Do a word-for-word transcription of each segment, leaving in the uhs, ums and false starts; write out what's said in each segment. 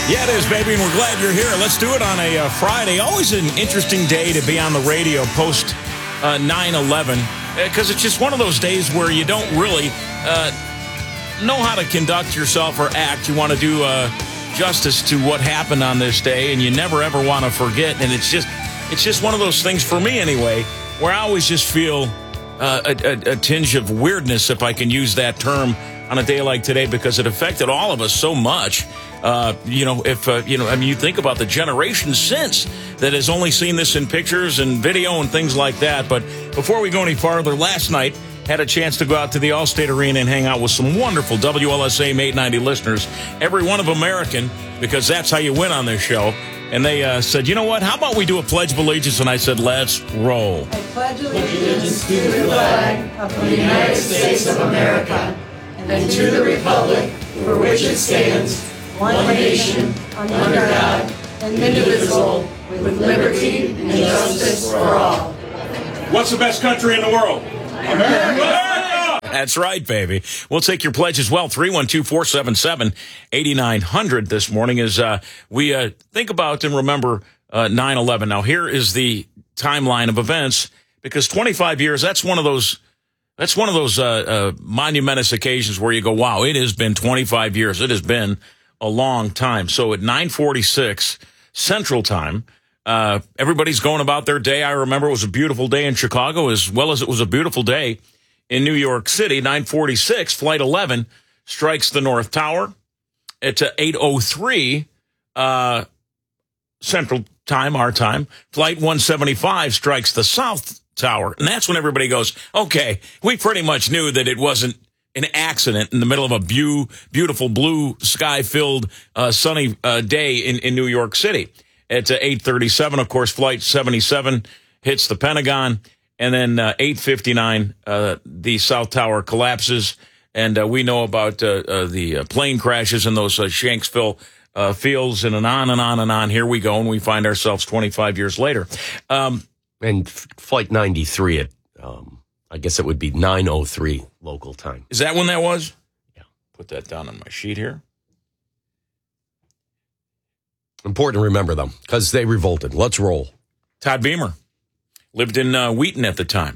Yeah, it is, baby, and we're glad you're here. Let's do it on a uh, Friday. Always an interesting day to be on the radio post uh, nine eleven, because it's just one of those days where you don't really uh, know how to conduct yourself or act. You want to do uh, justice to what happened on this day, and you never, ever want to forget. And it's just, it's just one of those things, for me anyway, where I always just feel uh, a, a, a tinge of weirdness, if I can use that term, on a day like today, because it affected all of us so much. Uh, you know, if, uh, you know, I mean, you think about the generation since that has only seen this in pictures and video and things like that. But before we go any farther, last night had a chance to go out to the Allstate Arena and hang out with some wonderful W L S A eight ninety listeners, every one of American, because that's how you win on this show. And they uh, said, you know what, how about we do a Pledge of Allegiance? And I said, let's roll. I pledge allegiance to the flag of the United States of America and to the republic for which it stands, one nation, under God, indivisible, with liberty and justice for all. What's the best country in the world? America! That's right, baby. We'll take your pledge as well. three one two, four seven seven, eight nine zero zero this morning as uh, we uh, think about and remember uh, nine eleven. Now, here is the timeline of events, because twenty-five years, that's one of those That's one of those uh, uh, monumentous occasions where you go, wow, it has been twenty-five years. It has been a long time. So at nine forty-six Central Time, uh, everybody's going about their day. I remember it was a beautiful day in Chicago, as well as it was a beautiful day in New York City. nine forty-six, Flight eleven strikes the North Tower. At eight oh three uh, Central Time, our time, Flight one seventy-five strikes the South Tower. And that's when everybody goes, okay, we pretty much knew that it wasn't an accident in the middle of a beau- beautiful blue sky-filled uh, sunny uh, day in, in New York City. At uh, eight thirty-seven, of course, Flight seventy-seven hits the Pentagon. And then uh, eight fifty-nine, uh, the South Tower collapses. And uh, we know about uh, uh, the uh, plane crashes in those uh, Shanksville uh, fields, and, and on and on and on. Here we go, and we find ourselves twenty-five years later. Um, And Flight ninety-three at, um, I guess it would be nine oh three local time. Is that when that was? Yeah. Put that down on my sheet here. Important to remember them, because they revolted. Let's roll. Todd Beamer lived in uh, Wheaton at the time.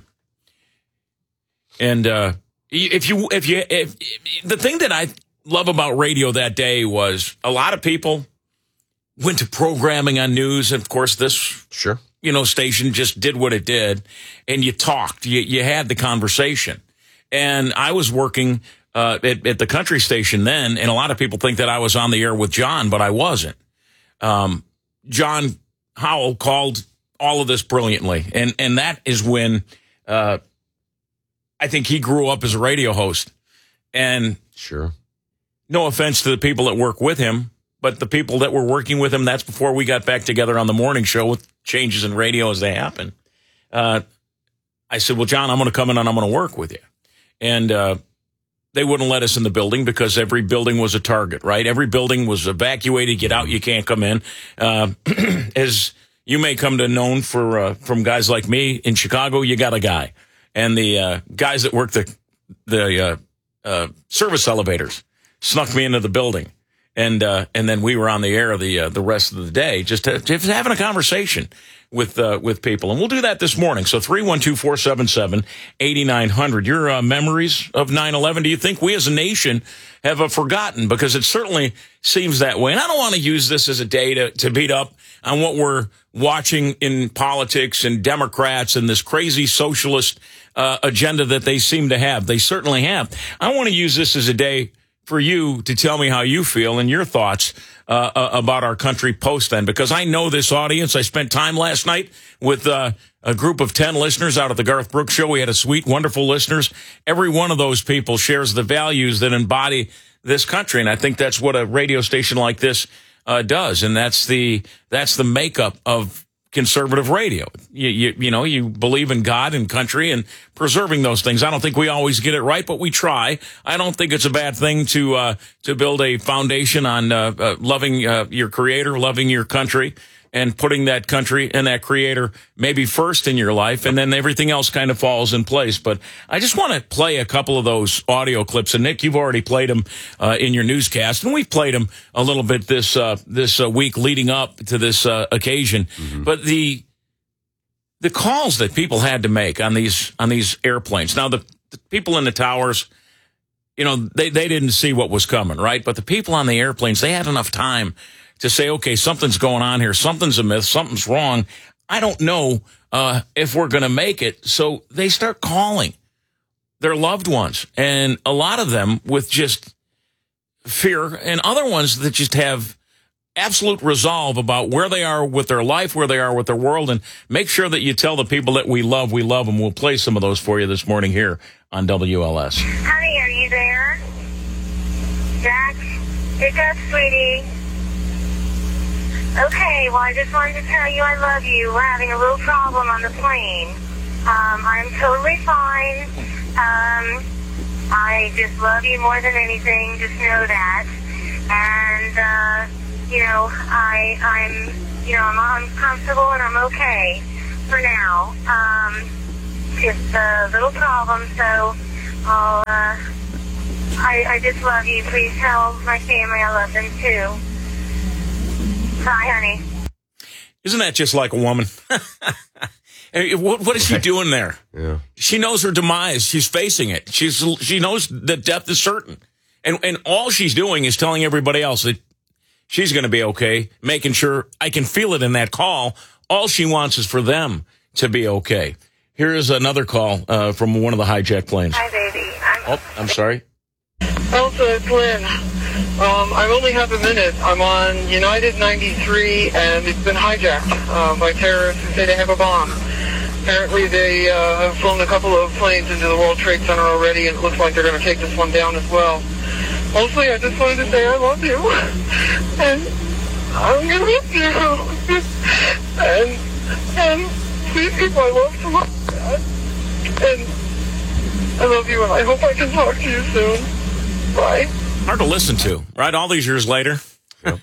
And uh, if you, if you, if, if the thing that I love about radio that day was a lot of people went to programming on news. And of course, this, Sure. you know, station just did what it did, and you talked, you, you had the conversation. And I was working uh, at, at the country station then, and a lot of people think that I was on the air with John, but I wasn't. Um, John Howell called all of this brilliantly, and, and that is when uh, I think he grew up as a radio host. And Sure. No offense to the people that work with him, but the people that were working with him, that's before we got back together on the morning show with changes in radio as they happen. Uh, I said, well, John, I'm going to come in and I'm going to work with you. And uh, they wouldn't let us in the building because every building was a target, right? Every building was evacuated. Get out, you can't come in. Uh, as you may come to known for uh, from guys like me in Chicago, you got a guy. And the uh, guys that work the, the uh, uh, service elevators snuck me into the building. And uh, and then we were on the air the uh, the rest of the day, just, to, just having a conversation with uh, with people, and we'll do that this morning. So three one two, four seven seven, eight nine zero zero. Your uh, memories of nine eleven? Do you think we as a nation have uh, forgotten? Because it certainly seems that way. And I don't want to use this as a day to, to beat up on what we're watching in politics and Democrats and this crazy socialist uh, agenda that they seem to have. They certainly have. I want to use this as a day for you to tell me how you feel and your thoughts uh, uh, about our country post then, because I know this audience. I spent time last night with uh, a group of ten listeners out at the Garth Brooks Show. We had a sweet, wonderful listeners. Every one of those people shares the values that embody this country, and I think that's what a radio station like this uh, does, and that's the that's the makeup of conservative radio. You, you, you know, you believe in God and country and preserving those things. I don't think we always get it right, but we try. I don't think it's a bad thing to uh, to build a foundation on uh, uh, loving uh, your creator, loving your country, and putting that country and that creator maybe first in your life, and then everything else kind of falls in place. But I just want to play a couple of those audio clips. And Nick, you've already played them uh, in your newscast, and we've played them a little bit this uh, this uh, week leading up to this uh, occasion. Mm-hmm. But the the calls that people had to make on these on these airplanes. Now, the, the people in the towers, you know, they, they didn't see what was coming, right? But the people on the airplanes, they had enough time to say, okay, something's going on here. Something's amiss. Something's wrong. I don't know uh, if we're going to make it. So they start calling their loved ones, and a lot of them with just fear, and other ones that just have absolute resolve about where they are with their life, where they are with their world. And make sure that you tell the people that we love, we love them. We'll play some of those for you this morning here on W L S. Honey, are you there? Jack, pick up, sweetie. Okay, well, I just wanted to tell you I love you. We're having a little problem on the plane. Um, I'm totally fine. Um, I just love you more than anything. Just know that. And, uh, you know, I, I'm, you know, I'm, I'm comfortable and I'm okay for now. Um, just a little problem, so I'll, uh, I, I just love you. Please tell my family I love them too. Bye, honey. Isn't that just like a woman? what, what is she doing there? Yeah. She knows her demise. She's facing it. She's she knows that death is certain, and and all she's doing is telling everybody else that she's going to be okay. Making sure I can feel it in that call. All she wants is for them to be okay. Here is another call uh, from one of the hijacked planes. Hi, baby. I'm oh, I'm sorry. Elsa, it's Lynn. Um, I only have a minute. I'm on United ninety-three, and it's been hijacked uh, by terrorists who say they have a bomb. Apparently, they uh, have flown a couple of planes into the World Trade Center already, and it looks like they're going to take this one down as well. Mostly, I just wanted to say I love you, and I'm going to miss you. and, and please keep my love to my dad. And I love you, and I hope I can talk to you soon. Bye. Hard to listen to, right? All these years later. Yep.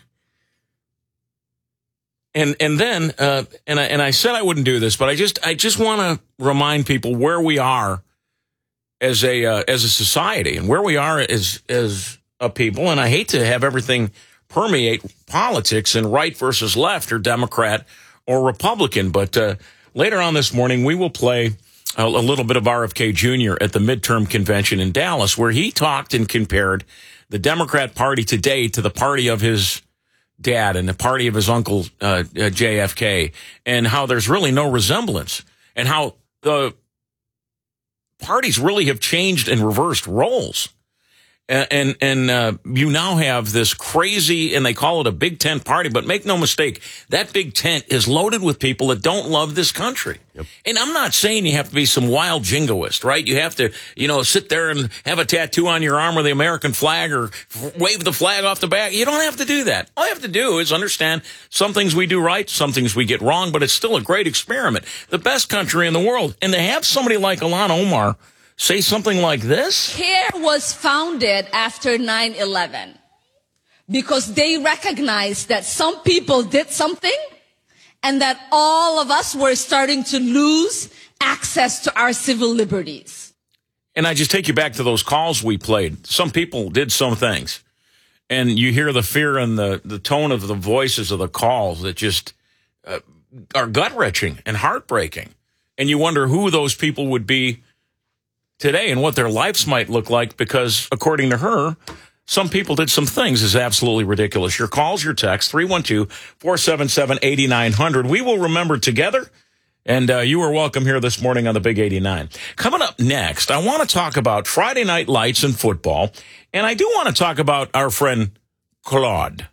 and and then uh, and I and I said I wouldn't do this, but I just I just want to remind people where we are as a uh, as a society and where we are as as a people. And I hate to have everything permeate politics and right versus left or Democrat or Republican, but uh, later on this morning we will play a, a little bit of R F K Junior at the midterm convention in Dallas, where he talked and compared the Democrat Party today to the party of his dad and the party of his uncle, uh, uh, J F K, and how there's really no resemblance, and how the parties really have changed and reversed roles. And, and, and uh, you now have this crazy, and they call it a Big Tent party, but make no mistake, that Big Tent is loaded with people that don't love this country. Yep. And I'm not saying you have to be some wild jingoist, right? You have to, you know, sit there and have a tattoo on your arm with the American flag or wave the flag off the back. You don't have to do that. All you have to do is understand some things we do right, some things we get wrong, but it's still a great experiment. The best country in the world. And to have somebody like Ilhan Omar say something like this? CARE was founded after nine eleven because they recognized that some people did something and that all of us were starting to lose access to our civil liberties. And I just take you back to those calls we played. Some people did some things. And you hear the fear and the, the tone of the voices of the calls that just uh, are gut-wrenching and heartbreaking. And you wonder who those people would be today and what their lives might look like, because according to her, some people did some things is absolutely ridiculous. Your calls, your texts, three one two, four seven seven, eight nine zero zero. We will remember together, and uh, you are welcome here this morning on the Big eighty-nine. Coming up next, I want to talk about Friday Night Lights and football, and I do want to talk about our friend Claude.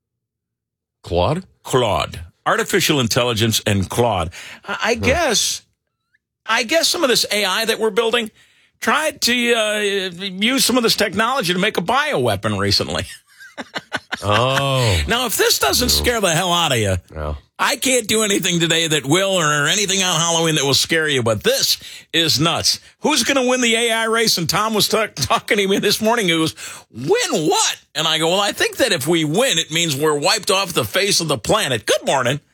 Claude? Claude. Artificial intelligence and Claude. I, I huh. guess, I guess some of this A I that we're building tried to uh, use some of this technology to make a bioweapon recently. Oh. Now, if this doesn't scare the hell out of you, no. I can't do anything today that will, or anything on Halloween that will scare you, but this is nuts. Who's going to win the A I race? And Tom was t- talking to me this morning. He goes, win what? And I go, well, I think that if we win, it means we're wiped off the face of the planet. Good morning.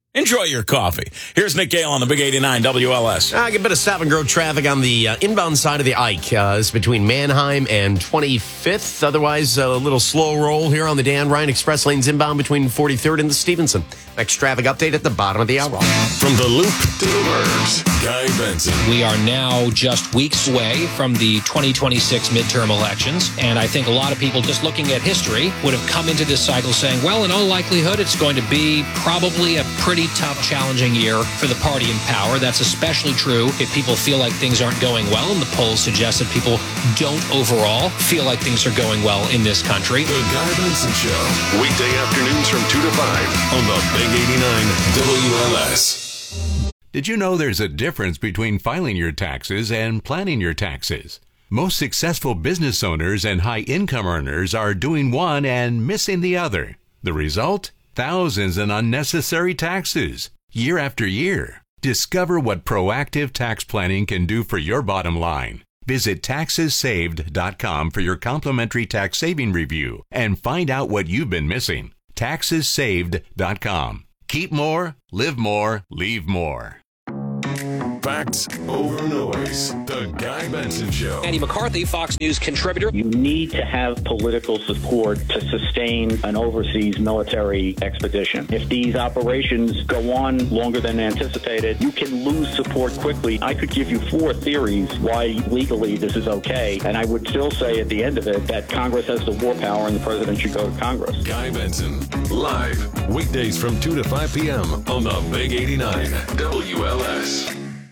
Enjoy your coffee. Here's Nick Gale on the Big eighty-nine W L S. I get a bit of stop and go traffic on the uh, inbound side of the Ike. Uh, it's between Manheim and twenty-fifth. Otherwise, a little slow roll here on the Dan Ryan Express lanes inbound between forty-third and the Stevenson. Next traffic update at the bottom of the hour. From the Loop to the Burbs, Guy Benson. We are now just weeks away from the twenty twenty-six midterm elections, and I think a lot of people just looking at history would have come into this cycle saying, well, in all likelihood, it's going to be probably a pretty tough, challenging year for the party in power. That's especially true if people feel like things aren't going well, and the polls suggest that people don't overall feel like things are going well in this country. The Guy Benson Show, weekday afternoons from two to five on the Big eighty-nine W L S. Did you know there's a difference between filing your taxes and planning your taxes? Most successful business owners and high-income earners are doing one and missing the other. The result? Thousands in unnecessary taxes, year after year. Discover what proactive tax planning can do for your bottom line. Visit taxes saved dot com for your complimentary tax saving review and find out what you've been missing. taxes saved dot com. Keep more, live more, leave more. Facts over noise. The Guy Benson Show. Andy McCarthy, Fox News contributor. You need to have political support to sustain an overseas military expedition. If these operations go on longer than anticipated, you can lose support quickly. I could give you four theories why legally this is okay, and I would still say at the end of it that Congress has the war power and the president should go to Congress. Guy Benson, live, weekdays from two to five p.m. on the Big eighty-nine W L S.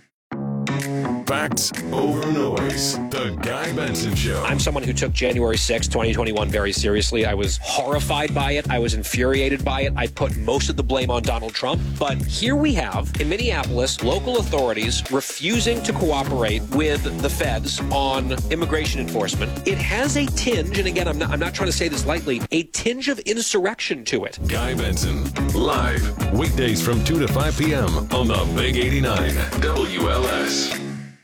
Facts over noise. The Guy Benson Show. I'm someone who took January sixth, twenty twenty-one very seriously. I was horrified by it. I was infuriated by it. I put most of the blame on Donald Trump. But here we have, in Minneapolis, local authorities refusing to cooperate with the feds on immigration enforcement. It has a tinge, and again, I'm not, I'm not trying to say this lightly, a tinge of insurrection to it. Guy Benson, live, weekdays from two to five p.m. on the Big eighty-nine W L S.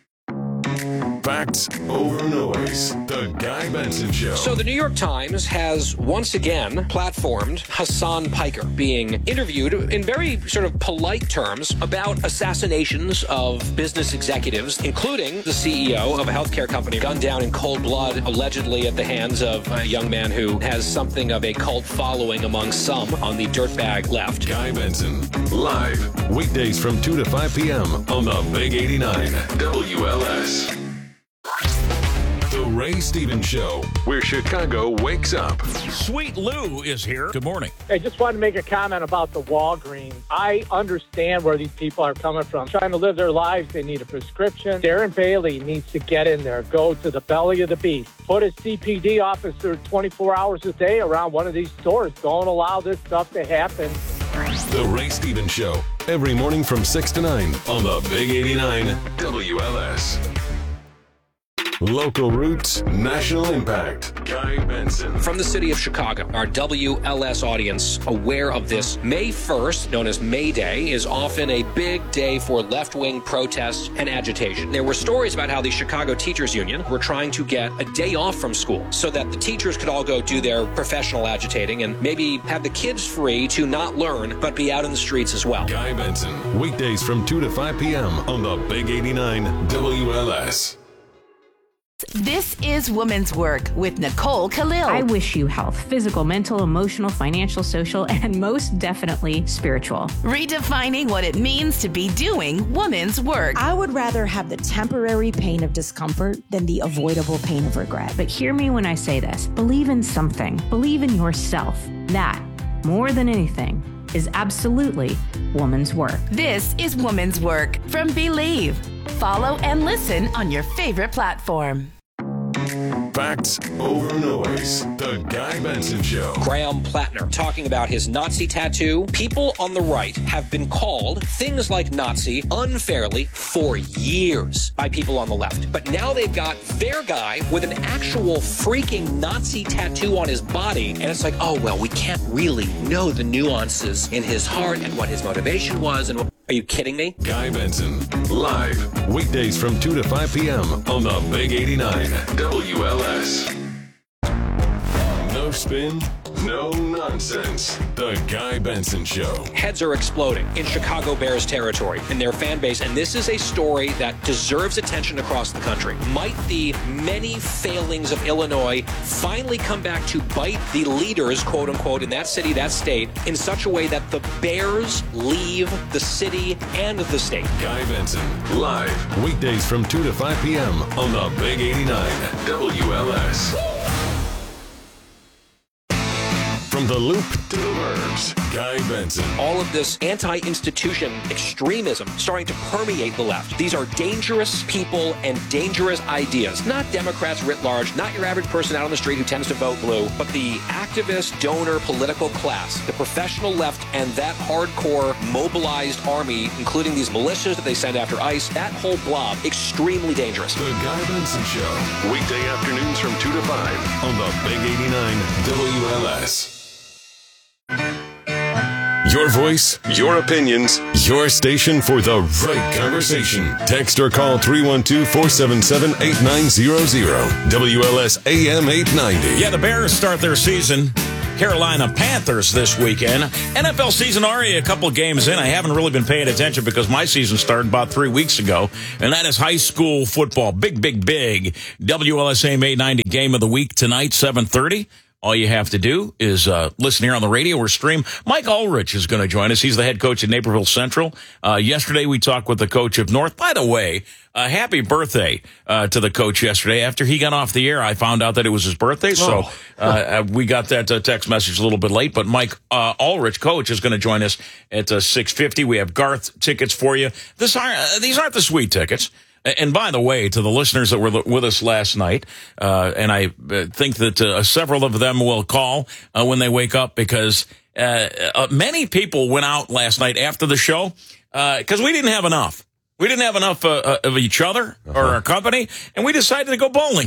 Facts over noise. The Guy Benson Show. So the New York Times has once again platformed Hassan Piker being interviewed in very sort of polite terms about assassinations of business executives, including the C E O of a healthcare company gunned down in cold blood, allegedly at the hands of a young man who has something of a cult following among some on the dirtbag left. Guy Benson, live, weekdays from two to five p.m. on the Big eighty-nine W L S. The Ray Stevens Show, where Chicago wakes up. Sweet Lou is here. Good morning. I just wanted to make a comment about the Walgreens. I understand where these people are coming from. Trying to live their lives, they need a prescription. Darren Bailey needs to get in there, go to the belly of the beast. Put a C P D officer twenty-four hours a day around one of these stores. Don't allow this stuff to happen. The Ray Stevens Show, every morning from six to nine on the Big eighty-nine W L S. Local roots, national impact. Guy Benson. From the city of Chicago, our W L S audience aware of this. May first, known as May Day, is often a big day for left-wing protests and agitation. There were stories about how the Chicago Teachers Union were trying to get a day off from school so that the teachers could all go do their professional agitating and maybe have the kids free to not learn but be out in the streets as well. Guy Benson, weekdays from two to five p.m. on the Big eighty-nine W L S. This is Woman's Work with Nicole Khalil. I wish you health, physical, mental, emotional, financial, social, and most definitely spiritual. Redefining what it means to be doing woman's work. I would rather have the temporary pain of discomfort than the avoidable pain of regret. But hear me when I say this. Believe in something. Believe in yourself. That, more than anything, is absolutely woman's work. This is Woman's Work from Believe. Follow and listen on your favorite platform. Facts over noise. The Guy Benson Show. Graham Plattner talking about his Nazi tattoo. People on the right have been called things like Nazi unfairly for years by people on the left. But now they've got their guy with an actual freaking Nazi tattoo on his body. And it's like, oh, well, we can't really know the nuances in his heart and what his motivation was. And what... Are you kidding me? Guy Benson, live, weekdays from two to five p.m. on the Big eighty-nine W L S. No spin, No nonsense. The Guy Benson Show. Heads are exploding in Chicago Bears territory in their fan base, and this is a story that deserves attention across the country. Might the many failings of Illinois finally come back to bite the leaders, quote unquote, in that city, that state, in such a way that the Bears leave the city and the state? Guy Benson, live, weekdays from two to five p.m. on the Big eighty-nine W L S. From the Loop to the Burbs, Guy Benson. All of this anti-institution extremism starting to permeate the left. These are dangerous people and dangerous ideas. Not Democrats writ large, not your average person out on the street who tends to vote blue, but the activist, donor, political class, the professional left, and that hardcore mobilized army, including these militias that they send after ICE, that whole blob, extremely dangerous. The Guy Benson Show, weekday afternoons from two to five on the Big eighty-nine W L S. Your voice, your opinions, your station for the right conversation. Text or call three one two, four seven seven, eight nine zero zero. W L S A M eight ninety. Yeah, the Bears start their season. Carolina Panthers this weekend. N F L season already a couple of games in. I haven't really been paying attention because my season started about three weeks ago, and that is high school football. Big, big, big. W L S A M eight ninety game of the week tonight, seven thirty. All you have to do is uh, listen here on the radio or stream. Mike Ulrich is going to join us. He's the head coach at Naperville Central. Uh, yesterday, we talked with the coach of North. By the way, uh, happy birthday uh, to the coach yesterday. After he got off the air, I found out that it was his birthday. So oh. uh, we got that uh, text message a little bit late. But Mike uh, Ulrich, coach, is going to join us at uh, six fifty. We have Garth tickets for you. This aren't, uh, these aren't the sweet tickets. And by the way, to the listeners that were with us last night, uh, and I think that uh, several of them will call uh, when they wake up because uh, uh, many people went out last night after the show because uh, we didn't have enough. We didn't have enough uh, of each other uh-huh. or our company, and we decided to go bowling.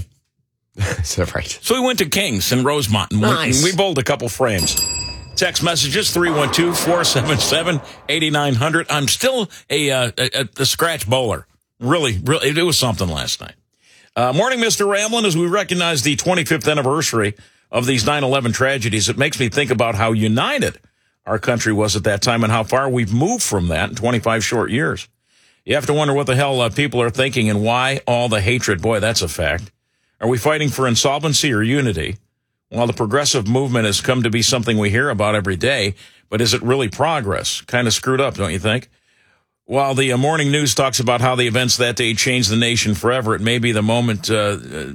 Is that right? So we went to King's in Rosemont, and nice. we, we bowled a couple frames. Text messages, three one two, four seven seven, eight nine zero zero. I'm still a, uh, a, a scratch bowler. Really, really, it was something last night. Uh, morning, Mister Ramlin, as we recognize the twenty-fifth anniversary of these nine eleven tragedies, it makes me think about how united our country was at that time and how far we've moved from that in twenty-five short years. You have to wonder what the hell uh, people are thinking and why all the hatred. Boy, that's a fact. Are we fighting for insolvency or unity? Well, the progressive movement has come to be something we hear about every day, but is it really progress? Kind of screwed up, don't you think? While the uh, morning news talks about how the events that day changed the nation forever, it may be the moment, uh, uh,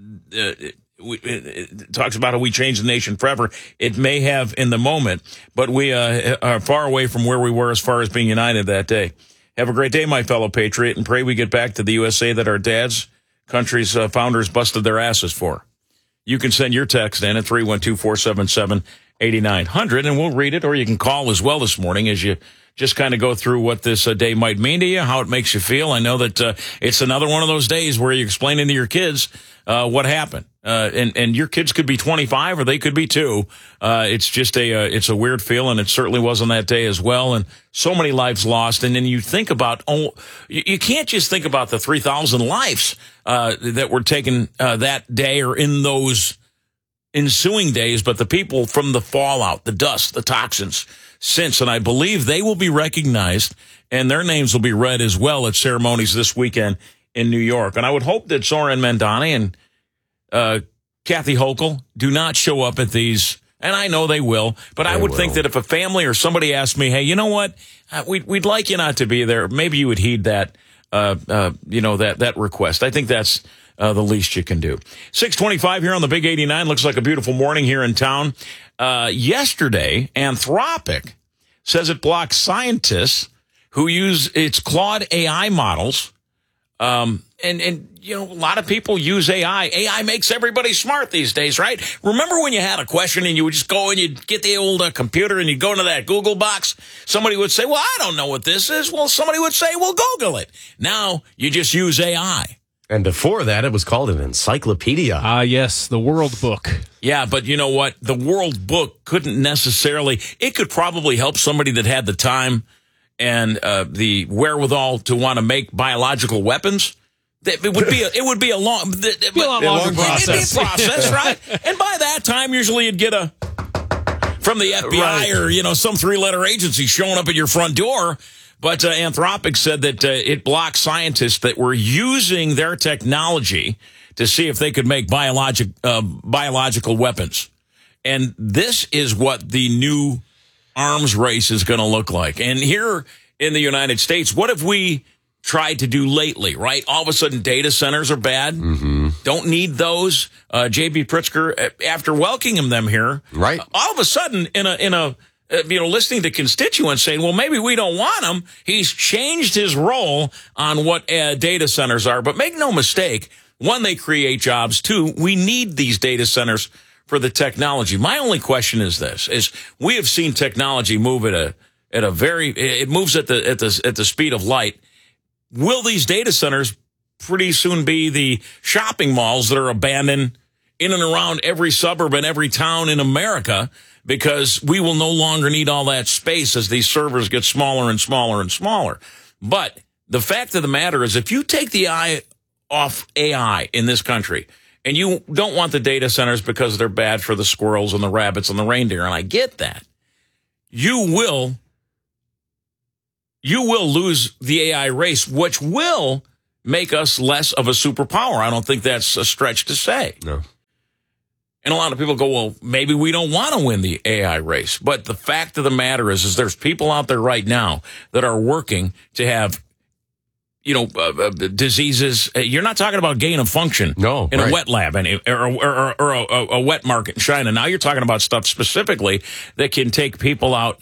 it, it, it talks about how we changed the nation forever. It may have in the moment, but we uh, are far away from where we were as far as being united that day. Have a great day, my fellow patriot, and pray we get back to the U S A that our dads, country's uh, founders busted their asses for. You can send your text in at three one two, four seven seven, eight nine zero zero, and we'll read it, or you can call as well this morning as you just kind of go through what this uh, day might mean to you, how it makes you feel. I know that uh, it's another one of those days where you're explaining to your kids uh, what happened. Uh, and, and your kids could be twenty-five or they could be two. Uh, it's just a, uh, it's a weird feeling. It certainly was on that day as well. And so many lives lost. And then you think about, oh, you, you can't just think about the three thousand lives uh, that were taken uh, that day or in those ensuing days, but the people from the fallout, the dust, the toxins since, and I believe they will be recognized and their names will be read as well at ceremonies this weekend in New York. And I would hope that Zoran Mandani and uh, Kathy Hochul do not show up at these, and I know they will, but they I would will. think that if a family or somebody asked me, hey, you know what, uh, we'd, we'd like you not to be there, maybe you would heed that, uh, uh, you know, that, that request. I think that's Uh, the least you can do. six twenty-five here on the Big eighty-nine. Looks like a beautiful morning here in town. Uh, yesterday, Anthropic says it blocks scientists who use its Claude A I models. Um, and, and, you know, a lot of people use A I. A I makes everybody smart these days, right? Remember when you had a question and you would just go and you'd get the old uh, computer and you'd go into that Google box? Somebody would say, well, I don't know what this is. Well, somebody would say, well, Google it. Now you just use A I. And before that, it was called an encyclopedia. Ah, uh, yes, the World Book. Yeah, but you know what? The World Book couldn't necessarily, it could probably help somebody that had the time and uh, the wherewithal to want to make biological weapons. It would be a, it would be a long, be a long, long process. It'd be a process, right? And by that time, usually you'd get a from the F B I Right. or, you know, some three-letter agency showing up at your front door. But uh, Anthropic said that uh, it blocked scientists that were using their technology to see if they could make biologic, uh, biological weapons. And this is what the new arms race is going to look like. And here in the United States, what have we tried to do lately, right? All of a sudden, data centers are bad. Mm-hmm. Don't need those. Uh, J B. Pritzker, after welcoming them here, right? All of a sudden, in a in a uh, you know, listening to constituents saying, "Well, maybe we don't want them." He's changed his role on what uh, data centers are. But make no mistake, one, they create jobs. Two, we need these data centers for the technology. My only question is this: is we have seen technology move at a at a very it moves at the at the at the speed of light. Will these data centers pretty soon be the shopping malls that are abandoned in and around every suburb and every town in America, because we will no longer need all that space as these servers get smaller and smaller and smaller? But the fact of the matter is, if you take the eye off A I in this country, and you don't want the data centers because they're bad for the squirrels and the rabbits and the reindeer, and I get that, you will you will lose the A I race, which will make us less of a superpower. I don't think that's a stretch to say. No. And a lot of people go, well, maybe we don't want to win the A I race. But the fact of the matter is, is there's people out there right now that are working to have, you know, uh, uh, diseases. Uh, you're not talking about gain of function no, in right. a wet lab and or, or, or, or a, a wet market in China. Now you're talking about stuff specifically that can take people out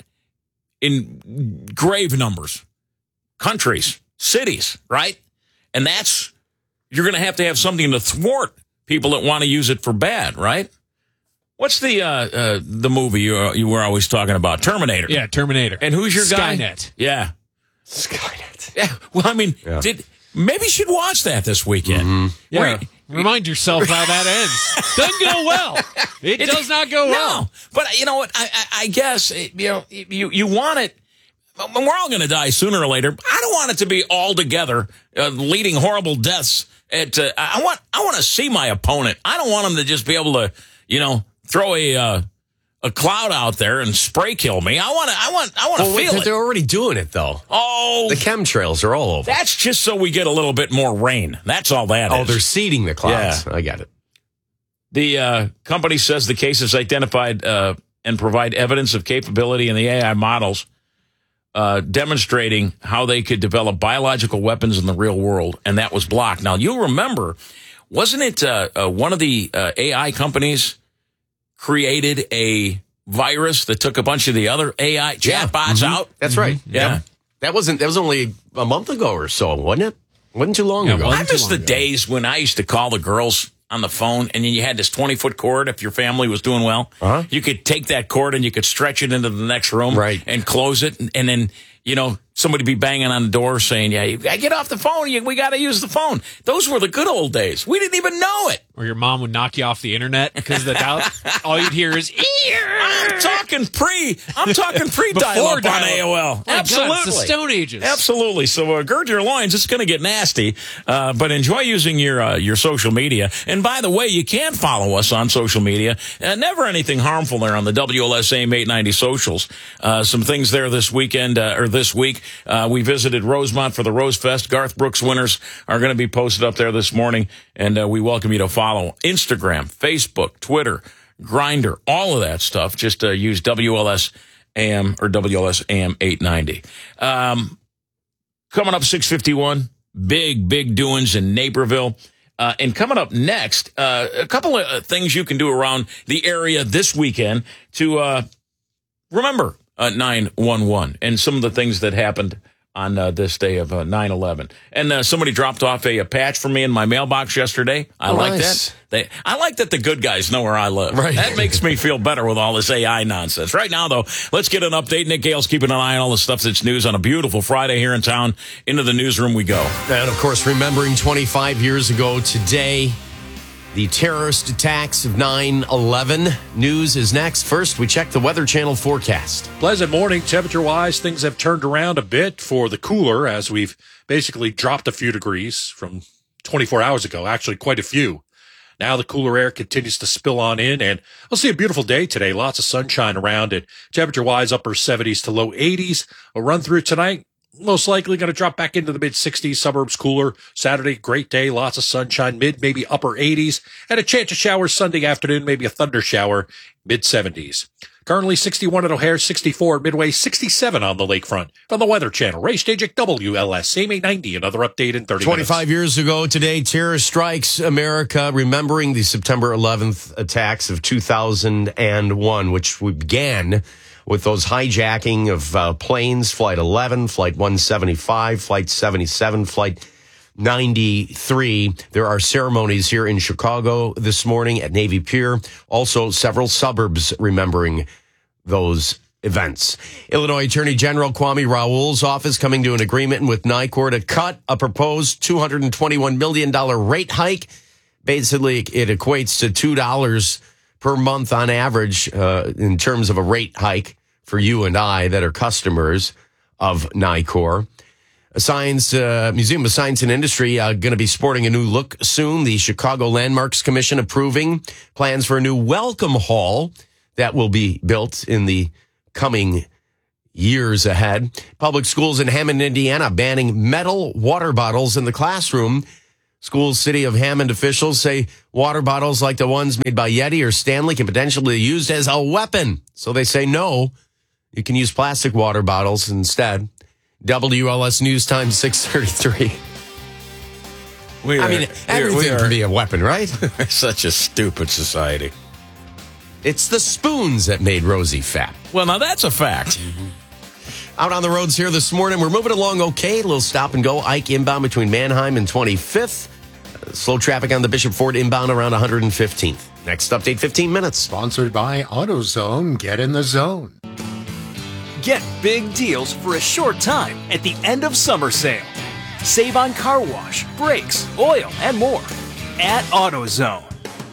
in grave numbers, countries, cities, right? And that's, you're going to have to have something to thwart people that want to use it for bad, right? What's the uh, uh, the movie you, uh, you were always talking about? Terminator. Yeah, Terminator. And who's your guy? Skynet. Yeah. Skynet. Yeah. Well, I mean, yeah. did maybe you should watch that this weekend. Mm-hmm. Yeah. Where, Remind yourself how that ends. Doesn't go well. It, it does not go no, well. But you know what? I, I, I guess it, you know you you want it. We're all going to die sooner or later. I don't want it to be all together, uh, leading horrible deaths. At uh, I want I want to see my opponent. I don't want him to just be able to, you know, throw a uh, a cloud out there and spray kill me. I want to I want I want to well, feel wait, it. They're already doing it though. Oh, the chemtrails are all over. That's just so we get a little bit more rain. That's all that oh, is. they're seeding the clouds. Yeah. I got it. The uh, company says the case is identified uh, and provide evidence of capability in the A I models, uh, demonstrating how they could develop biological weapons in the real world, and that was blocked. Now, you'll remember, wasn't it uh, uh, one of the uh, A I companies created a virus that took a bunch of the other A I yeah. chatbots mm-hmm. out? That's right. Yeah. Yep. That wasn't. That was only a month ago or so, wasn't it? Wasn't too long yeah, ago. I miss the ago. days when I used to call the girls on the phone, and then you had this twenty-foot cord if your family was doing well. Uh-huh. You could take that cord and you could stretch it into the next room right. and close it, and, and then, you know, somebody be banging on the door saying, yeah, you gotta get off the phone. You, we got to use the phone. Those were the good old days. We didn't even know it. Or your mom would knock you off the internet because the dial- all you'd hear is, I'm talking pre, I'm talking pre-dial-up on A O L. Oh Absolutely. God, it's the Stone Ages. Absolutely. So uh, gird your loins. It's going to get nasty, uh, but enjoy using your uh, your social media. And by the way, you can follow us on social media. Uh, never anything harmful there on the W L S A M eight ninety socials. Uh, some things there this weekend, uh, or this week. Uh, we visited Rosemont for the Rose Fest. Garth Brooks winners are going to be posted up there this morning, and uh, we welcome you to follow Instagram, Facebook, Twitter, Grindr, all of that stuff. Just uh, use W L S A M or W L S A M eight ninety. Um, coming up six fifty-one, big, big doings in Naperville. Uh, and coming up next, uh, a couple of uh, things you can do around the area this weekend to uh, remember uh, nine one one and some of the things that happened on uh, this day of uh, nine eleven. And uh, somebody dropped off a, a patch for me in my mailbox yesterday. I oh, like nice. that. They, I like that the good guys know where I live. Right. That makes me feel better with all this A I nonsense. Right now, though, let's get an update. Nick Gale's keeping an eye on all the stuff that's news on a beautiful Friday here in town. Into the newsroom we go. And, of course, remembering twenty-five years ago today, the terrorist attacks of nine eleven. News is next. First, we check the Weather Channel forecast. Pleasant morning. Temperature-wise, things have turned around a bit for the cooler as we've basically dropped a few degrees from twenty-four hours ago, actually quite a few. Now the cooler air continues to spill on in, and we'll see a beautiful day today. Lots of sunshine around it. Temperature-wise, upper seventies to low eighties. A run through tonight, most likely going to drop back into the mid-sixties. Suburbs cooler. Saturday, great day. Lots of sunshine. Mid, maybe upper eighties. And a chance of showers Sunday afternoon, maybe a thunder shower, mid-seventies. Currently sixty-one at O'Hare, sixty-four at Midway, sixty-seven on the lakefront. From the Weather Channel, Ray Stajic, W L S, same eight ninety. Another update in thirty twenty-five minutes. years ago today, terror strikes America, remembering the September eleventh attacks of two thousand one, which began with those hijacking of uh, planes, Flight eleven, Flight one seventy-five, Flight seventy-seven, Flight ninety-three. There are ceremonies here in Chicago this morning at Navy Pier. Also, several suburbs remembering those events. Illinois Attorney General Kwame Raoul's office coming to an agreement with NICOR to cut a proposed two hundred twenty-one million dollars rate hike. Basically, it equates to two dollars per month on average uh, in terms of a rate hike for you and I that are customers of NICOR. A science uh, Museum of Science and Industry uh, going to be sporting a new look soon. The Chicago Landmarks Commission approving plans for a new welcome hall that will be built in the coming years ahead. Public schools in Hammond, Indiana, banning metal water bottles in the classroom. Schools, City of Hammond officials say water bottles like the ones made by Yeti or Stanley can potentially be used as a weapon. So they say no, you can use plastic water bottles instead. W L S News Time six thirty-three. We are, I mean, everything we are, can be a weapon, right? We're such a stupid society. It's the spoons that made Rosie fat. Well, now that's a fact. Out on the roads here this morning, we're moving along okay. A little stop and go. Ike inbound between Manheim and twenty-fifth. Uh, slow traffic on the Bishop Ford inbound around one hundred fifteenth. Next update, fifteen minutes. Sponsored by AutoZone. Get in the zone. Get big deals for a short time at the end of summer sale. Save on car wash, brakes, oil, and more at AutoZone.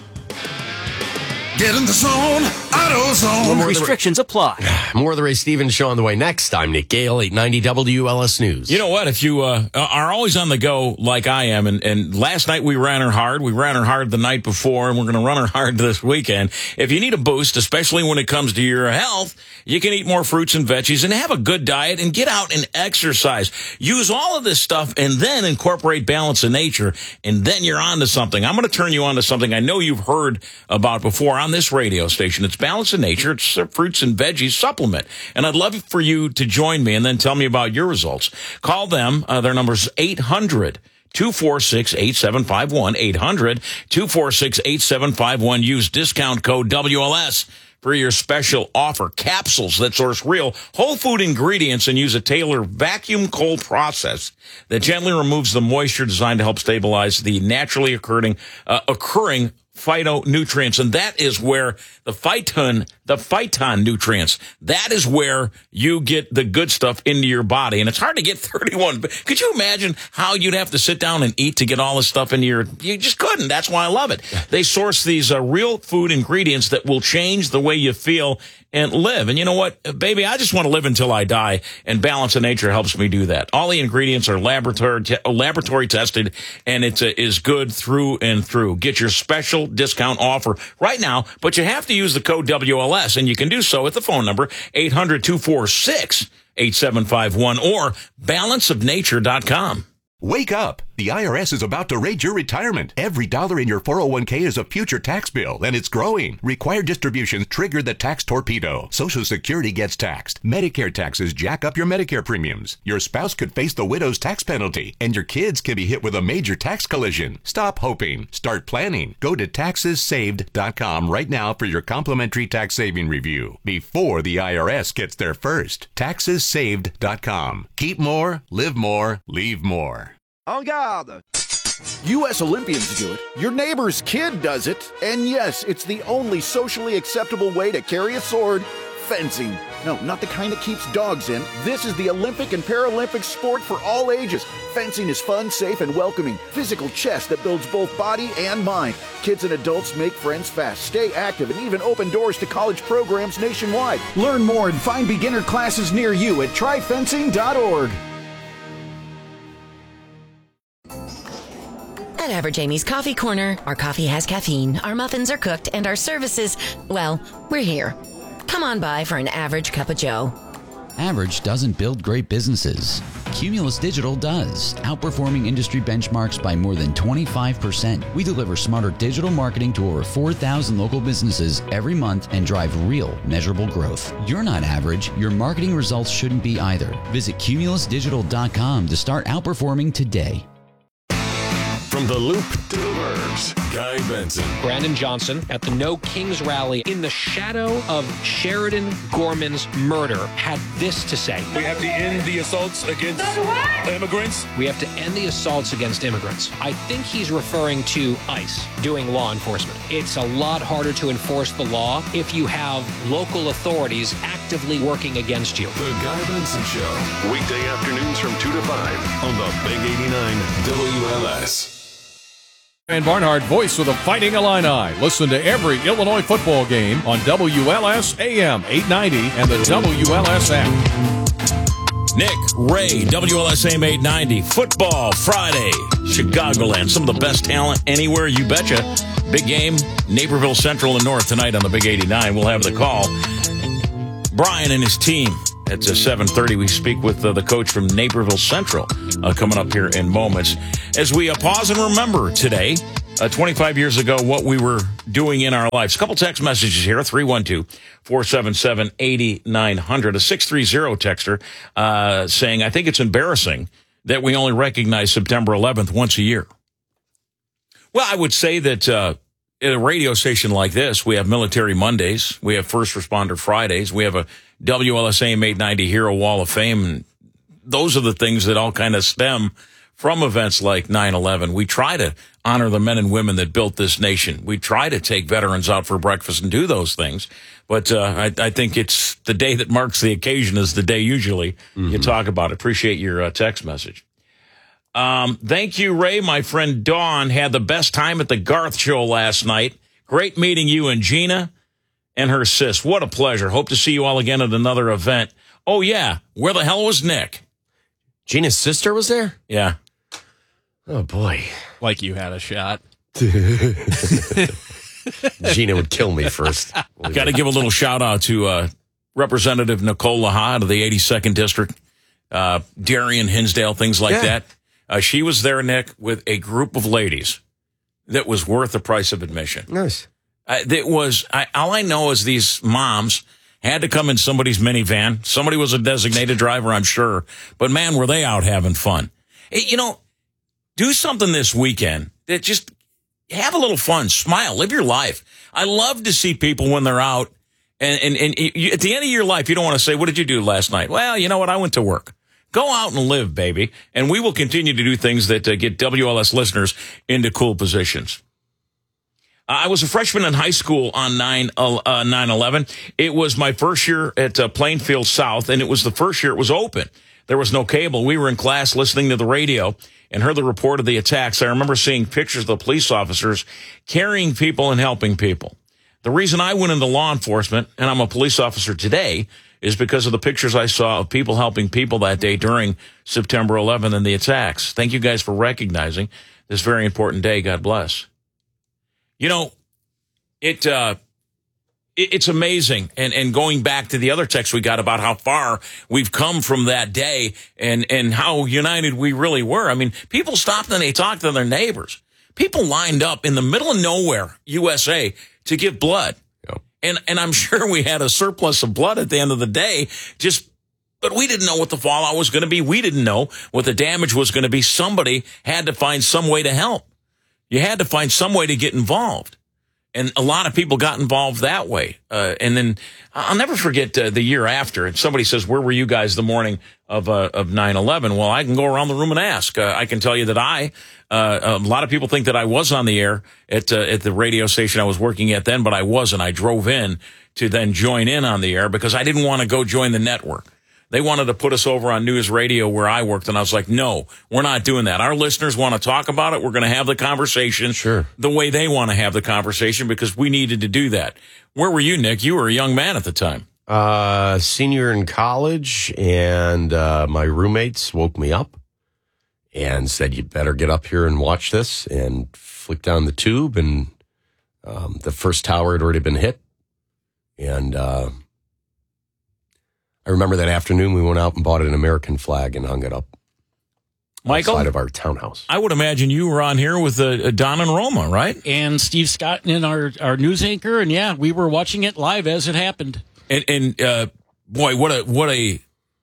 Get in the zone, AutoZone. Restrictions apply. More of the Ray Stevens Show on the way next. I'm Nick Gale, eight ninety W L S News. You know what? If you uh, are always on the go like I am, and, and last night we ran her hard. We ran her hard the night before, and we're going to run her hard this weekend. If you need a boost, especially when it comes to your health, you can eat more fruits and veggies and have a good diet and get out and exercise. Use all of this stuff and then incorporate balance in nature, and then you're on to something. I'm going to turn you on to something I know you've heard about before on this radio station. It's Balance in Nature. It's a fruits and veggies supplement. And I'd love for you to join me and then tell me about your results. Call them. Uh, their number's eight hundred, two four six, eight seven five one. eight hundred, two four six, eight seven five one. Use discount code W L S for your special offer. Capsules that source real whole food ingredients and use a tailored vacuum cold process that gently removes the moisture designed to help stabilize the naturally occurring, uh, occurring phytonutrients. And that is where the phyton, the phyton nutrients, that is where you get the good stuff into your body. And it's hard to get thirty-one. Could you imagine how you'd have to sit down and eat to get all this stuff into your, you just couldn't. That's why I love it. They source these uh, real food ingredients that will change the way you feel and live. And you know what, baby, I just want to live until I die, and Balance in Nature helps me do that. All the ingredients are laboratory te- laboratory tested, and it uh, is good through and through. Get your special discount offer right now, but you have to use the code W L S, and you can do so at the phone number eight hundred, two four six, eight seven five one or balance of nature dot com. Wake up! The I R S is about to raid your retirement. Every dollar in your four oh one k is a future tax bill, and it's growing. Required distributions trigger the tax torpedo. Social Security gets taxed. Medicare taxes jack up your Medicare premiums. Your spouse could face the widow's tax penalty, and your kids can be hit with a major tax collision. Stop hoping. Start planning. Go to taxes saved dot com right now for your complimentary tax saving review before the I R S gets there first. taxes saved dot com. Keep more, live more, leave more. En garde! U S Olympians do it, your neighbor's kid does it, and yes, it's the only socially acceptable way to carry a sword, fencing. No, not the kind that keeps dogs in. This is the Olympic and Paralympic sport for all ages. Fencing is fun, safe, and welcoming. Physical chess that builds both body and mind. Kids and adults make friends fast, stay active, and even open doors to college programs nationwide. Learn more and find beginner classes near you at try fencing dot org. At Average Amy's Coffee Corner, our coffee has caffeine, our muffins are cooked, and our services, well, we're here. Come on by for an average cup of joe. Average doesn't build great businesses. Cumulus Digital does, outperforming industry benchmarks by more than twenty-five percent. We deliver smarter digital marketing to over four thousand local businesses every month and drive real, measurable growth. You're not average. Your marketing results shouldn't be either. Visit cumulus digital dot com to start outperforming today. From the Loop to the Burbs, Guy Benson. Brandon Johnson at the No Kings rally in the shadow of Sheridan Gorman's murder had this to say. We have to end the assaults against immigrants. We have to end the assaults against immigrants. I think he's referring to ICE doing law enforcement. It's a lot harder to enforce the law if you have local authorities actively working against you. The Guy Benson Show. Weekday afternoons from two to five on the Big eighty-nine W L S. And Barnhart, voice of the Fighting Illini. Listen to every Illinois football game on W L S A M eight ninety and the W L S app. Nick, Ray, W L S A M eight ninety, Football Friday, Chicagoland. Some of the best talent anywhere, you betcha. Big game, Naperville Central and North tonight on the Big eighty-nine. We'll have the call. Brian and his team. It's a seven thirty. We speak with uh, the coach from Naperville Central uh, coming up here in moments. As we uh, pause and remember today, uh, twenty-five years ago, what we were doing in our lives. A couple text messages here, three one two, four seven seven, eight nine zero zero. A six three zero texter uh, saying, I think it's embarrassing that we only recognize September eleventh once a year. Well, I would say that uh, at a radio station like this, we have Military Mondays, we have First Responder Fridays, we have a W L S A M eight ninety Hero Wall of Fame, and those are the things that all kind of stem from events like nine eleven. We try to honor the men and women that built this nation. We try to take veterans out for breakfast and do those things. But uh, I, I think it's the day that marks the occasion is the day usually mm-hmm. you talk about it. Appreciate your uh, text message. Um, thank you, Ray. My friend Dawn had the best time at the Garth show last night. Great meeting you and Gina and her sis. What a pleasure. Hope to see you all again at another event. Oh, yeah. Where the hell was Nick? Gina's sister was there? Yeah. Oh, boy. Like you had a shot. Gina would kill me first. Got to give a little shout out to uh, Representative Nicole Laha of the eighty-second District, uh, Darien, Hinsdale, things like yeah. that. Uh, she was there, Nick, with a group of ladies that was worth the price of admission. Nice. Uh, it was, I, all I know is these moms had to come in somebody's minivan. Somebody was a designated driver, I'm sure. But, man, were they out having fun. Hey, you know, do something this weekend that just have a little fun. Smile. Live your life. I love to see people when they're out. And, and, and you, at the end of your life, you don't want to say, what did you do last night? Well, you know what? I went to work. Go out and live, baby. And we will continue to do things that uh, get W L S listeners into cool positions. I was a freshman in high school on nine eleven. It was my first year at uh, Plainfield South, and it was the first year it was open. There was no cable. We were in class listening to the radio and heard the report of the attacks. I remember seeing pictures of the police officers carrying people and helping people. The reason I went into law enforcement, and I'm a police officer today, is because of the pictures I saw of people helping people that day during September eleventh and the attacks. Thank you guys for recognizing this very important day. God bless. You know, it, uh, it it's amazing. And, and going back to the other text we got about how far we've come from that day and, and how united we really were. I mean, people stopped and they talked to their neighbors. People lined up in the middle of nowhere, U S A, to give blood. Yep. And, and I'm sure we had a surplus of blood at the end of the day, just, but we didn't know what the fallout was going to be. We didn't know what the damage was going to be. Somebody had to find some way to help. You had to find some way to get involved. And a lot of people got involved that way. Uh, and then I'll never forget uh, the year after. And somebody says, where were you guys the morning of uh, of nine eleven? Well, I can go around the room and ask. Uh, I can tell you that I, uh, a lot of people think that I was on the air at uh, at the radio station I was working at then, but I wasn't. I drove in to then join in on the air because I didn't want to go join the network. They wanted to put us over on News Radio where I worked, and I was like, no, we're not doing that. Our listeners want to talk about it. We're going to have the conversation sure. the way they want to have the conversation because we needed to do that. Where were you, Nick? You were a young man at the time. Uh, senior in college, and uh, my roommates woke me up, and said, you better get up here and watch this, and flicked down the tube, and um, the first tower had already been hit. And uh, I remember that afternoon we went out and bought an American flag and hung it up Michael? outside of our townhouse. I would imagine you were on here with uh, Don and Roma, right? And Steve Scott and our, our news anchor, and yeah, we were watching it live as it happened. And, and uh, boy, what a what a you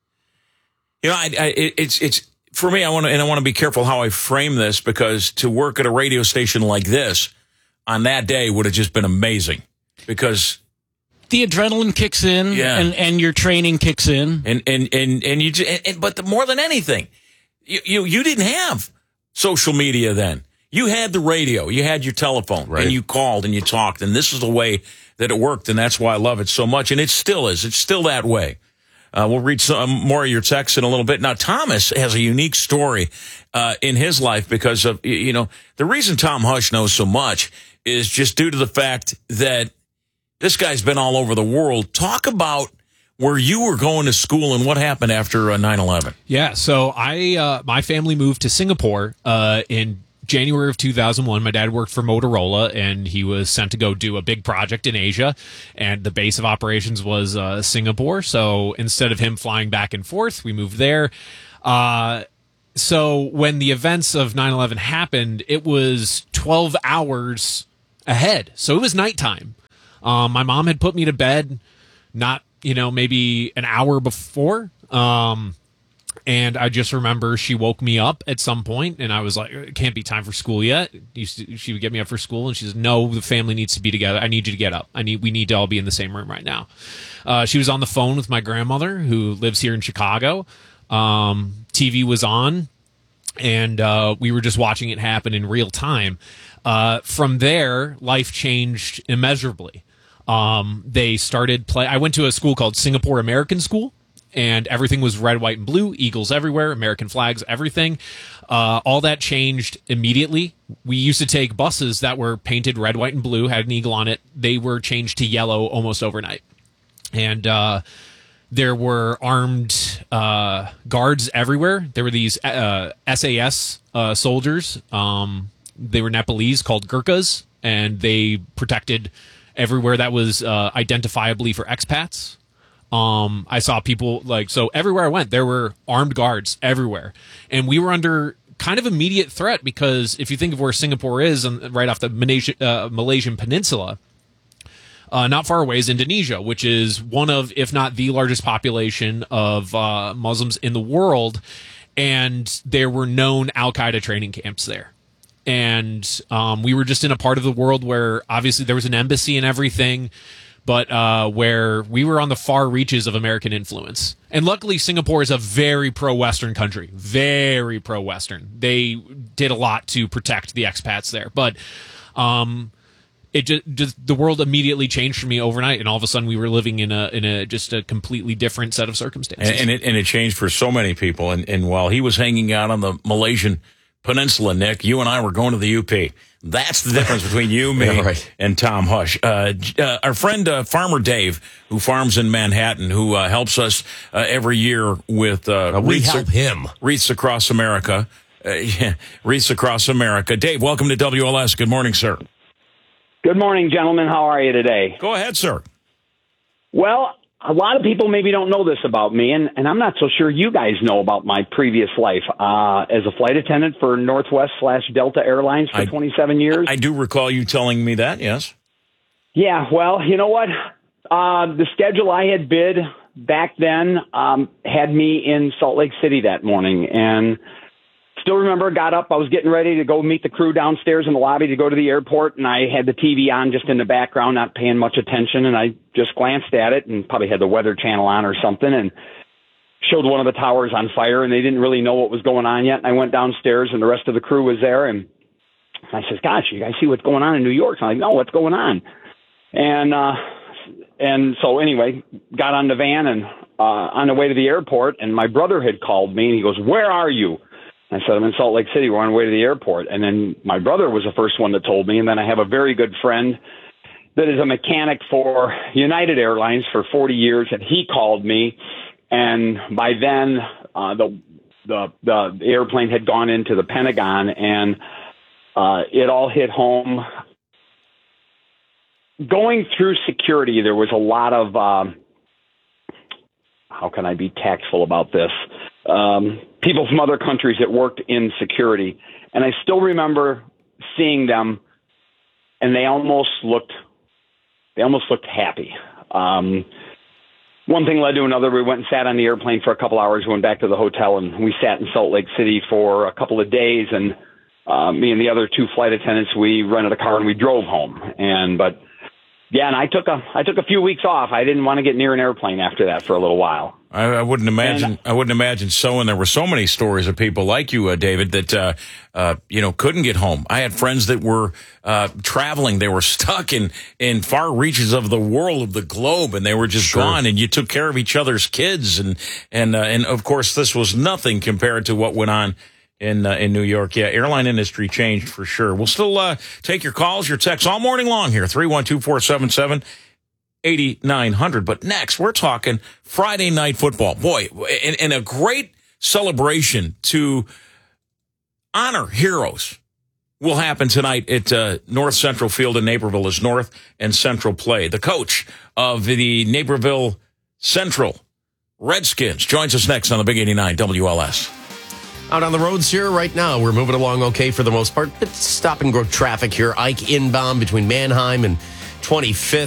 know, I, I, it's it's for me. I want to and I want to be careful how I frame this, because to work at a radio station like this on that day would have just been amazing, because the adrenaline kicks in, yeah. and, and your training kicks in, and and and and you just, and, and, but the, more than anything, you, you you didn't have social media then. You had the radio, you had your telephone, right. And you called and you talked, and this is the way that it worked, and that's why I love it so much, and it still is. It's still that way. Uh, we'll read some more of your texts in a little bit. Now, Thomas has a unique story uh, in his life because of, you know, the reason Tom Hush knows so much is just due to the fact that this guy's been all over the world. Talk about where you were going to school and what happened after uh, nine eleven. Yeah, so I uh, my family moved to Singapore uh, in January of two thousand one. My dad worked for Motorola, and he was sent to go do a big project in Asia, and the base of operations was uh, Singapore. So instead of him flying back and forth, we moved there. Uh, so when the events of nine eleven happened, it was twelve hours ahead. So it was nighttime. Um, my mom had put me to bed, not, you know, maybe an hour before. Um, And I just remember she woke me up at some point, and I was like, it can't be time for school yet. She would get me up for school, and she says, no, the family needs to be together. I need you to get up. I need, we need to all be in the same room right now. Uh, she was on the phone with my grandmother, who lives here in Chicago. Um, T V was on, and uh, we were just watching it happen in real time. Uh, from there, life changed immeasurably. Um, they started play. I went to a school called Singapore American School. And everything was red, white, and blue, eagles everywhere, American flags, everything. Uh, all that changed immediately. We used to take buses that were painted red, white, and blue, had an eagle on it. They were changed to yellow almost overnight. And uh, there were armed uh, guards everywhere. There were these uh, S A S uh, soldiers. Um, they were Nepalese, called Gurkhas, and they protected everywhere that was uh, identifiably for expats. Um, I saw people like, so everywhere I went, there were armed guards everywhere. And we were under kind of immediate threat, because if you think of where Singapore is, and right off the Malaysia, uh, Malaysian peninsula, uh, not far away is Indonesia, which is one of, if not the largest population of uh, Muslims in the world. And there were known Al-Qaeda training camps there. And um, we were just in a part of the world where obviously there was an embassy and everything, but uh, where we were on the far reaches of American influence. And luckily, Singapore is a very pro-Western country, very pro-Western. They did a lot to protect the expats there. But um, it just, just the world immediately changed for me overnight, and all of a sudden we were living in a in a just a completely different set of circumstances. And, and, it, and it changed for so many people. And, and while he was hanging out on the Malaysian Peninsula, Nick, you and I were going to the U P. That's the difference between you, me, yeah, right. and Tom Hush. Uh, uh, our friend uh, Farmer Dave, who farms in Manhattan, who uh, helps us uh, every year with uh, we wreaths, help him. wreaths across America. Uh, yeah, wreaths across America. Dave, welcome to W L S. Good morning, sir. Good morning, gentlemen. How are you today? Go ahead, sir. Well, a lot of people maybe don't know this about me, and, and I'm not so sure you guys know about my previous life. Uh, as a flight attendant for Northwest slash Delta Airlines for I, twenty-seven years. I do recall you telling me that, yes. Yeah, well, you know what? Uh, the schedule I had bid back then um, had me in Salt Lake City that morning, and still remember, got up, I was getting ready to go meet the crew downstairs in the lobby to go to the airport, and I had the T V on just in the background, not paying much attention, and I just glanced at it and probably had the Weather Channel on or something, and showed one of the towers on fire, and they didn't really know what was going on yet. And I went downstairs, and the rest of the crew was there, and I said, gosh, you guys see what's going on in New York? And I'm like, no, what's going on? And uh, and so anyway, got on the van and uh, on the way to the airport, and my brother had called me, and he goes, where are you? I said, I'm in Salt Lake City. We're on the way to the airport. And then my brother was the first one that told me. And then I have a very good friend that is a mechanic for United Airlines for forty years, and he called me. And by then, uh, the the the airplane had gone into the Pentagon, and uh, it all hit home. Going through security, there was a lot of, um, how can I be tactful about this? Um, people from other countries that worked in security. And I still remember seeing them, and they almost looked, they almost looked happy. Um, one thing led to another. We went and sat on the airplane for a couple hours, went back to the hotel, and we sat in Salt Lake City for a couple of days. And uh, me and the other two flight attendants, we rented a car and we drove home. And, but, Yeah, and I took a I took a few weeks off. I didn't want to get near an airplane after that for a little while. I, I wouldn't imagine. And, I wouldn't imagine so. And there were so many stories of people like you, uh, David, that uh, uh, you know couldn't get home. I had friends that were uh, traveling. They were stuck in in far reaches of the world, of the globe, and they were just sure. gone. And you took care of each other's kids, and and uh, and of course, this was nothing compared to what went on in uh, in New York. Yeah, airline industry changed for sure. We'll still uh, take your calls, your texts all morning long here, three one two, four seven seven, eight nine hundred. But next, we're talking Friday night football. Boy, and, and a great celebration to honor heroes will happen tonight at uh, North Central Field in Naperville as North and Central play. The coach of the Naperville Central Redskins joins us next on the Big eighty-nine W L S. Out on the roads here right now, we're moving along okay for the most part. It's stop and go traffic here. Ike inbound between Manheim and twenty-fifth.